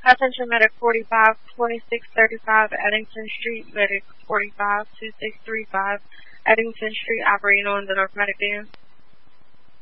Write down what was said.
Attention Medic 45, 2635 Eddington Street, Medic 45, 2635 Eddington Street, operating on the narcotic van.